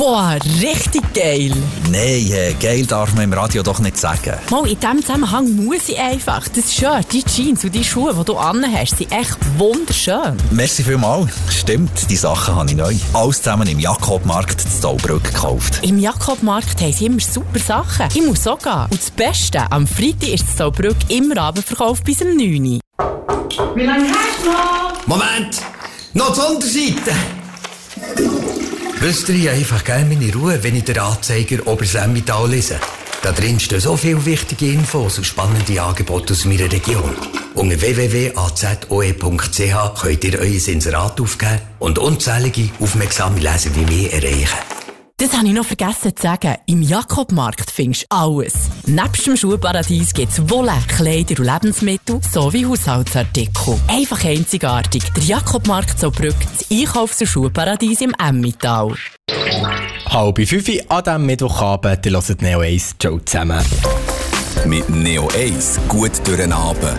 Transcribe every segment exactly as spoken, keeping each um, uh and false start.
Boah, richtig geil. Nein, äh, geil darf man im Radio doch nicht sagen. Mal, in diesem Zusammenhang muss ich einfach. Das Shirt, die Jeans und die Schuhe, die du anhast, sind echt wunderschön. Merci vielmals. Stimmt, die Sachen habe ich neu. Alles zusammen im Jakobmarkt in Zaubrück gekauft. Im Jakobmarkt haben sie immer super Sachen. Ich muss auch gehen. Und das Beste, am Freitag ist in Zaubrück immer Abendverkauf bis um neun Uhr. Wie lange hast du noch? Moment! Noch zur Unterseite! Wisst ihr, ich einfach gerne meine Ruhe, wenn ich den Anzeiger Obersemmental lese. Da drin stehen so viele wichtige Infos und spannende Angebote aus meiner Region. Unter w w w punkt a z o e punkt c h könnt ihr euer Inserat aufgeben und unzählige aufmerksame Leser wie mich erreichen. Das habe ich noch vergessen zu sagen. Im Jakobmarkt findest du alles. Nebst dem Schuhparadies gibt es Wolle, Kleider und Lebensmittel sowie Haushaltsartikel. Einfach einzigartig. Der Jakobmarkt Zaubrück, das Einkaufs- und Schuhparadies im Emmental. Halb fünf an diesem Mittwochabend, ihr hört Neo eins Show zusammen. Mit Neo eins gut durch den Abend.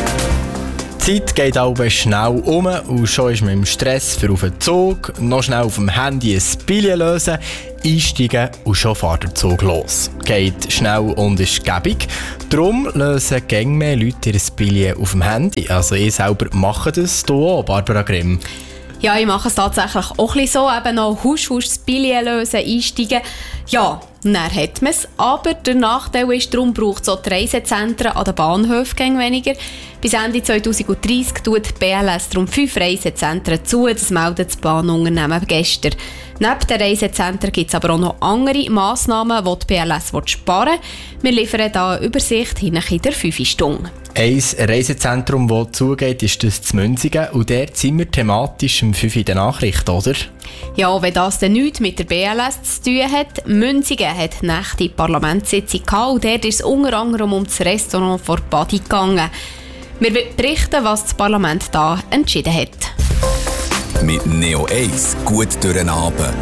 Die Zeit geht aber schnell um und schon ist man im Stress für auf den Zug, noch schnell auf dem Handy ein Billett lösen, einsteigen und schon fährt der Zug los. Geht schnell und ist gäbig. Darum lösen gäng mehr Leute ihr Billett auf dem Handy. Also ich selber mache das, du auch, Barbara Grimm. Ja, ich mache es tatsächlich auch ein bisschen so, eben noch husch husch das Billett lösen, einsteigen. Ja, dann hat man es. Aber der Nachteil ist, darum braucht es auch die Reisezentren an den Bahnhöfen weniger. Bis Ende zwanzig dreißig tut die B L S darum fünf Reisezentren zu. Das meldet das Bahnunternehmen gestern. Neben den Reisezentren gibt es aber auch noch andere Massnahmen, die die B L S sparen will. Wir liefern hier eine Übersicht in der fünf Stunde. Ein Reisezentrum, das zugeht, ist das zu Münzigen. Und dort sind wir thematisch um fünf in der Nachricht, oder? Ja, wenn das dann nichts mit der B L S zu tun hat. Münzigen hat nächte Parlamentssitzung gehabt und dort ist es unter anderem um das Restaurant vor Badi gegangen. Wir berichten, was das Parlament da entschieden hat. Mit Neo eins gut durch den Abend.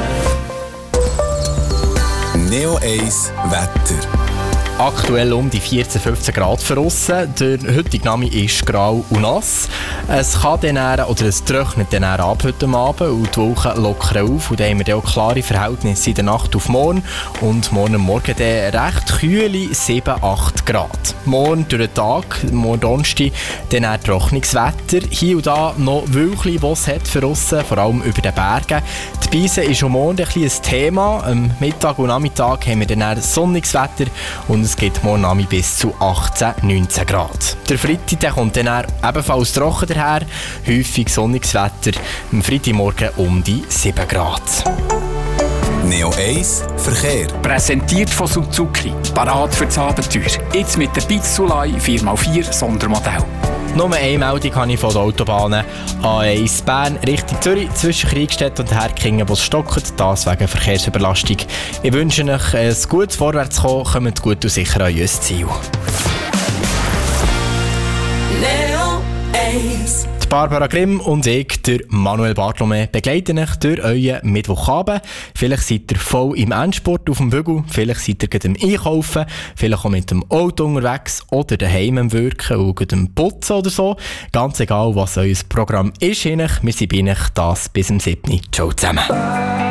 Neo eins Wetter. Aktuell um die vierzehn, fünfzehn Grad draussen. Der heutige Name ist grau und nass. Es kann dann eher, oder es trocknet dann eher ab heute Abend und die Wolken lockern auf. Und dann haben wir dann auch klare Verhältnisse in der Nacht auf morgen. Und morgen am Morgen dann recht kühle sieben, acht Grad. Morgen durch den Tag, morgen Donnerstag, dann eher trockenes Wetter. Hier und da noch Wölkchen, die es hat für aussen, vor allem über den Bergen. Die Beise ist schon morgen ein, ein Thema. Am Mittag und Nachmittag haben wir dann eher sonniges Wetter und es geht morgen Abend bis zu achtzehn, neunzehn Grad. Der Freitag der kommt dann ebenfalls trocken daher, häufig sonniges Wetter, am Freitagmorgen um die sieben Grad. Neo eins Verkehr. Präsentiert von Suzuki. Parat für das Abenteuer. Jetzt mit der Bitsulei vier mal vier Sondermodell. Nur eine Meldung habe ich von den Autobahnen. A eins Bern Richtung Zürich, zwischen Kriegstedt und Herkingen, wo es stockt, das wegen Verkehrsüberlastung. Ich wünsche euch ein gutes Vorwärtskommen, kommt gut und sicher an euer Ziel. Neo eins. Die Barbara Grimm und ich, der Manuel Bartolome, begleiten euch durch euren Mittwochabend. Vielleicht seid ihr voll im Endsport auf dem Bügel, vielleicht seid ihr gerade am Einkaufen, vielleicht auch mit dem Auto unterwegs oder daheim am Wirken und gerade am Putzen oder so. Ganz egal, was euer Programm ist, wir sind bei euch das bis zum siebten Ciao zusammen.